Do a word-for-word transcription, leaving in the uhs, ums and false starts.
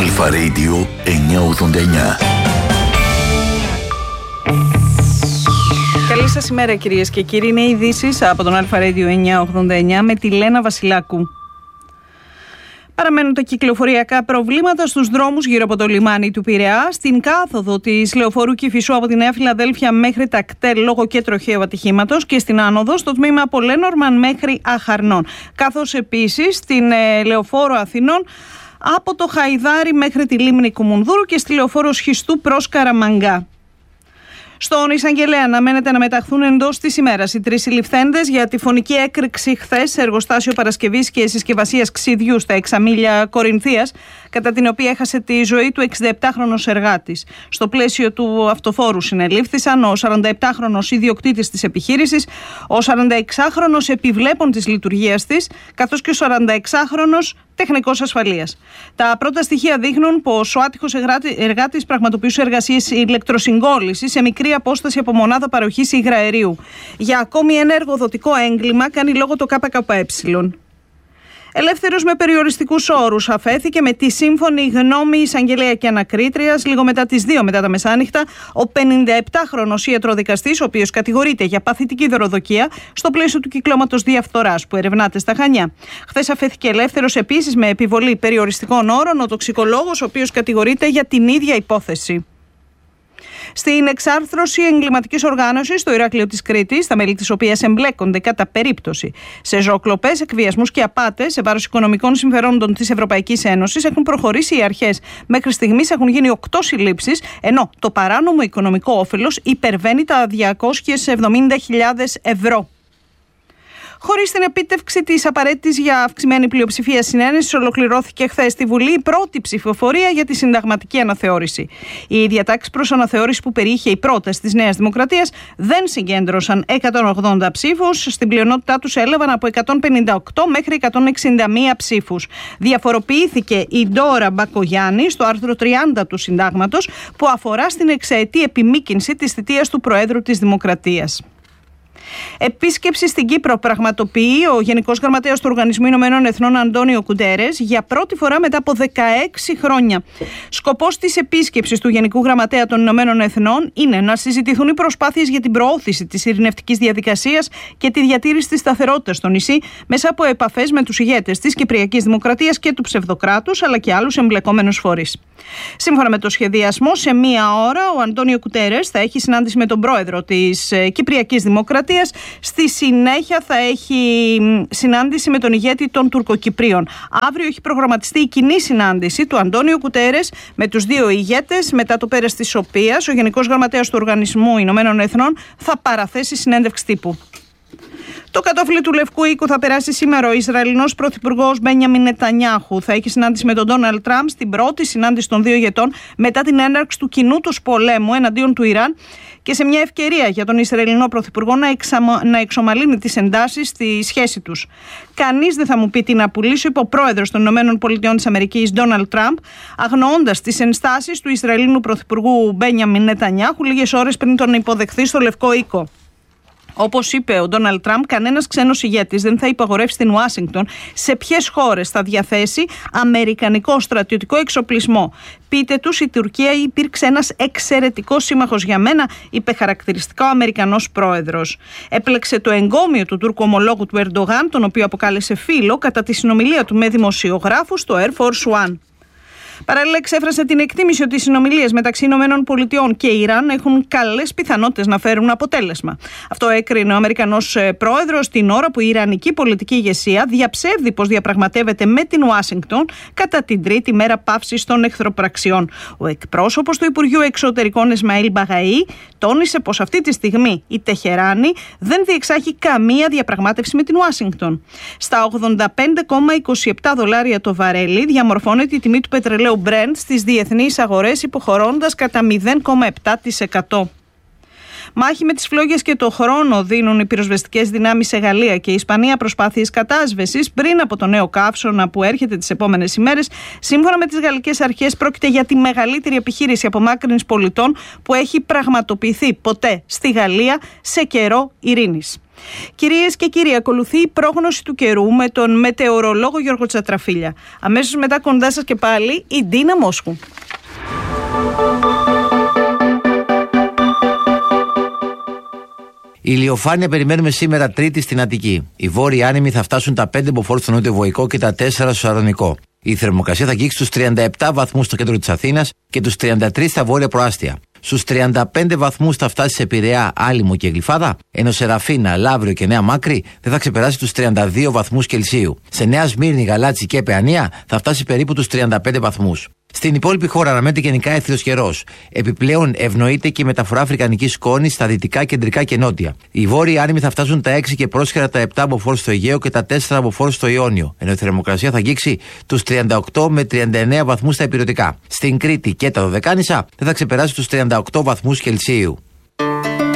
Αλφα Radio εννιακόσια ογδόντα εννιά. Καλή σας ημέρα κυρίες και κύριοι. Είναι ειδήσεις από τον Αλφα Radio εννιακόσια ογδόντα εννιά με τη Λένα Βασιλάκου. Παραμένουν τα κυκλοφοριακά προβλήματα στους δρόμους γύρω από το λιμάνι του Πειραιά, στην κάθοδο της λεωφορείου Κηφισού από τη Νέα Φιλαδέλφια μέχρι τα κτέλ λόγω και τροχαίου ατυχήματος και στην άνοδο στο τμήμα από Λένορμαν μέχρι Αχαρνών. Καθώς επίσης στην ε, λεωφόρο Αθηνών από το Χαϊδάρι μέχρι τη λίμνη Κουμουνδούρου και στη λεωφόρο Σχιστού προς Καραμανγκά. Στον Εισαγγελέα αναμένεται να μεταχθούν εντός της ημέρας οι τρεις συλληφθέντες για τη φωνική έκρηξη χθες σε εργοστάσιο παρασκευής και συσκευασίας ξυδιού στα Εξαμήλια Κορινθίας, κατά την οποία έχασε τη ζωή του εξηδαεπτάχρονος εργάτης. Στο πλαίσιο του αυτοφόρου συνελήφθησαν ο σαρανταεπτάχρονος ιδιοκτήτης της επιχείρησης, ο σαρανταεξάχρονος επιβλέπων της λειτουργίας της, καθώς και ο σαρανταεξάχρονος τεχνικός ασφαλείας. Τα πρώτα στοιχεία δείχνουν πως ο άτυχος εργάτης πραγματοποιούσε εργασίες ηλεκτροσυγκόλλησης σε μικρή απόσταση από μονάδα παροχής υγραερίου. Για ακόμη ένα εργοδοτικό έγκλημα κάνει λόγο το ΚΚΕ. Ελεύθερος με περιοριστικούς όρους αφέθηκε με τη σύμφωνη γνώμη εισαγγελέα και ανακρίτριας λίγο μετά τις δύο μετά τα μεσάνυχτα ο πενηνταεπτάχρονος ιατροδικαστής, ο οποίος κατηγορείται για παθητική δωροδοκία στο πλαίσιο του κυκλώματος διαφθοράς που ερευνάται στα Χανιά. Χθες αφέθηκε ελεύθερος επίσης με επιβολή περιοριστικών όρων ο τοξικολόγος, ο οποίος κατηγορείται για την ίδια υπόθεση. Στην εξάρθρωση εγκληματικής οργάνωσης στο Ηράκλειο της Κρήτης, τα μέλη της οποίας εμπλέκονται κατά περίπτωση σε ζωοκλοπές, εκβιασμούς και απάτες σε βάρος οικονομικών συμφερόντων της Ευρωπαϊκής Ένωσης, έχουν προχωρήσει οι αρχές. Μέχρι στιγμής έχουν γίνει οκτώ συλλήψεις, ενώ το παράνομο οικονομικό όφελος υπερβαίνει τα διακόσιες εβδομήντα χιλιάδες ευρώ. Χωρίς την επίτευξη της απαραίτητης για αυξημένη πλειοψηφία συνένεσης, ολοκληρώθηκε χθες στη Βουλή η πρώτη ψηφοφορία για τη συνταγματική αναθεώρηση. Οι διατάξεις προς αναθεώρηση που περιείχε η πρόταση της Νέας Δημοκρατίας δεν συγκέντρωσαν εκατόν ογδόντα ψήφους, στην πλειονότητά τους έλαβαν από εκατόν πενήντα οκτώ μέχρι εκατόν εξήντα μία ψήφους. Διαφοροποιήθηκε η Ντόρα Μπακογιάννη στο άρθρο τριάντα του Συντάγματος που αφορά στην εξαετή επιμήκυνση της θητείας του Προέδρου της Δημοκρατίας. Επίσκεψη στην Κύπρο πραγματοποιεί ο Γενικός Γραμματέας του Οργανισμού Ηνωμένων Εθνών Αντώνιο Κουτέρες για πρώτη φορά μετά από δεκαέξι χρόνια. Σκοπός της επίσκεψης του Γενικού Γραμματέα των Ηνωμένων Εθνών είναι να συζητηθούν οι προσπάθειες για την προώθηση της ειρηνευτικής διαδικασίας και τη διατήρηση της σταθερότητας στο νησί μέσα από επαφές με τους ηγέτες της Κυπριακής Δημοκρατίας και του ψευδοκράτους αλλά και άλλους εμπλεκόμενους φορείς. Σύμφωνα με το σχεδιασμό, σε μία ώρα ο Αντώνιο Κουτέρες θα έχει συνάντηση με τον πρόεδρο της Κυπριακής Δημοκρατίας. Στη συνέχεια θα έχει συνάντηση με τον ηγέτη των Τουρκοκυπρίων. Αύριο έχει προγραμματιστεί η κοινή συνάντηση του Αντώνιο Κουτέρες με τους δύο ηγέτες, μετά το πέρας της οποίας ο Γενικός Γραμματέας του Οργανισμού Ηνωμένων Εθνών θα παραθέσει συνέντευξη τύπου. Το κατόφλι του Λευκού Οίκου θα περάσει σήμερα. Ο Ισραηλινός Πρωθυπουργός Μπένιαμιν Νετανιάχου θα έχει συνάντηση με τον Ντόναλντ Τραμπ στην πρώτη συνάντηση των δύο ηγετών μετά την έναρξη του κοινού τους πολέμου εναντίον του Ιράν και σε μια ευκαιρία για τον Ισραηλινό Πρωθυπουργό να, εξαμα... να εξομαλύνει τις εντάσεις στη σχέση τους. Κανείς δεν θα μου πει τι να πουλήσω, είπε ο πρόεδρος των ΗΠΑ Ντόναλντ Τραμπ, αγνοώντας τις ενστάσεις του Ισραηλινού Πρωθυπουργού Μπένιαμιν Νετανιάχου λίγες ώρες πριν τον υποδεχθεί στο Λευκό Οίκο. Όπως είπε ο Ντόναλντ Τραμπ, κανένας ξένος ηγέτης δεν θα υπαγορεύσει στην Ουάσιγκτον σε ποιες χώρες θα διαθέσει αμερικανικό στρατιωτικό εξοπλισμό. Πείτε τους, η Τουρκία υπήρξε ένας εξαιρετικός σύμμαχος για μένα, είπε χαρακτηριστικά ο Αμερικανός πρόεδρος. Έπλεξε το εγκόμιο του Τούρκου ομολόγου του Ερντογάν, τον οποίο αποκάλεσε φίλο, κατά τη συνομιλία του με δημοσιογράφους στο Air Force One. Παράλληλα, εξέφρασε την εκτίμηση ότι οι συνομιλίες μεταξύ Ηνωμένων Πολιτειών και Ιράν έχουν καλές πιθανότητες να φέρουν αποτέλεσμα. Αυτό έκρινε ο Αμερικανός πρόεδρος την ώρα που η Ιρανική πολιτική ηγεσία διαψεύδει πως διαπραγματεύεται με την Ουάσιγκτον κατά την τρίτη μέρα παύσης των εχθροπραξιών. Ο εκπρόσωπος του Υπουργείου Εξωτερικών Ισμαήλ Μπαγαή τόνισε πως αυτή τη στιγμή η Τεχεράνη δεν διεξάγει καμία διαπραγμάτευση με την Ουάσιγκτον. Στα ογδόντα πέντε κόμμα είκοσι επτά δολάρια το βαρέλι διαμορφώνεται η τιμή του πετρελαίου Brent στις διεθνείς αγορές, υποχωρώντας κατά μηδέν κόμμα επτά τοις εκατό. Μάχη με τις φλόγες και το χρόνο δίνουν οι πυροσβεστικές δυνάμεις σε Γαλλία και Ισπανία προσπάθειες κατάσβεσης πριν από το νέο καύσωνα που έρχεται τις επόμενες ημέρες. Σύμφωνα με τις γαλλικές αρχές, πρόκειται για τη μεγαλύτερη επιχείρηση απομάκρυνσης πολιτών που έχει πραγματοποιηθεί ποτέ στη Γαλλία σε καιρό ειρήνης. Κυρίες και κύριοι, ακολουθεί η πρόγνωση του καιρού με τον μετεωρολόγο Γιώργο Τσατραφίλια. Αμέσως μετά κοντά σας και πάλι η Ντίνα Μόσχου. Η ηλιοφάνεια περιμένουμε σήμερα Τρίτη στην Αττική. Οι βόρειοι άνεμοι θα φτάσουν τα πέντε μποφόρ στο νότιο Βοϊκό και τα τέσσερα στο Σαρδονικό. Η θερμοκρασία θα αγγίξει στους τριάντα επτά βαθμούς στο κέντρο της Αθήνας και τους τριάντα τρεις στα βόρεια προάστια. Στους τριάντα πέντε βαθμούς θα φτάσει σε Πειραιά, Άλυμο και Γλυφάδα, ενώ σε Ραφίνα, Λαύριο και Νέα Μάκρη δεν θα ξεπεράσει τους τριάντα δύο βαθμούς Κελσίου. Σε Νέα Σμύρνη, Γαλάτσι και Παιανία θα φτάσει περίπου τους τριάντα πέντε βαθμούς. Στην υπόλοιπη χώρα αναμένεται γενικά έθριος καιρός. Επιπλέον ευνοείται και η μεταφορά αφρικανικής σκόνης στα δυτικά, κεντρικά και νότια. Οι βόρειοι άνεμοι θα φτάσουν τα έξι και πρόσχερα τα επτά μποφόρ στο Αιγαίο και τα τέσσερα μποφόρ στο Ιόνιο, ενώ η θερμοκρασία θα αγγίξει τους τριάντα οκτώ με τριάντα εννέα βαθμούς στα ηπειρωτικά. Στην Κρήτη και τα Δωδεκάνησα δεν θα ξεπεράσει τους τριάντα οκτώ βαθμούς Κελσίου.